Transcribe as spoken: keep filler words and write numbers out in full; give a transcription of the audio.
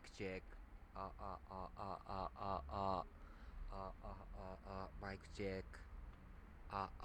イクチェック。あ、あ、あ、あ、あ、あ、あ、あ、あ、あ、あ、マイクチェック。あ、